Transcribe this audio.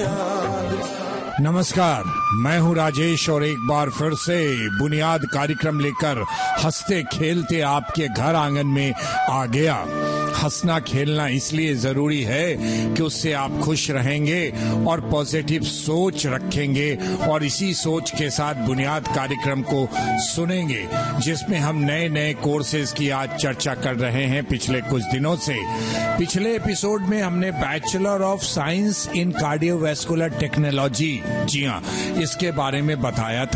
नमस्कार, मैं हूं राजेश और एक बार फिर से बुनियाद कार्यक्रम लेकर हंसते खेलते आपके घर आंगन में आ गया। हंसना खेलना इसलिए जरूरी है कि उससे आप खुश रहेंगे और पॉजिटिव सोच रखेंगे और इसी सोच के साथ बुनियाद कार्यक्रम को सुनेंगे, जिसमें हम नए नए कोर्सेज की आज चर्चा कर रहे हैं पिछले कुछ दिनों से। पिछले एपिसोड में हमने bachelor of science in cardiovascular technology, जी हाँ, इसके बारे में बताया था।